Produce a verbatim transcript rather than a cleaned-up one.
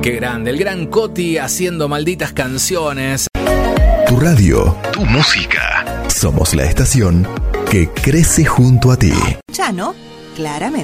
Qué grande, el gran Coti haciendo malditas canciones. Tu radio, tu música. Somos la estación que crece junto a ti. Ya no, claramente.